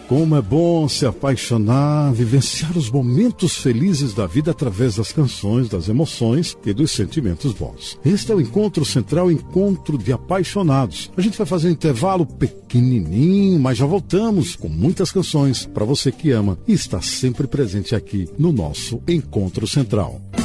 Como é bom se apaixonar, vivenciar os momentos felizes da vida através das canções, das emoções e dos sentimentos bons. Este é o Encontro Central, Encontro de Apaixonados. A gente vai fazer um intervalo pequenininho, mas já voltamos com muitas canções para você que ama e está sempre presente aqui no nosso Encontro Central.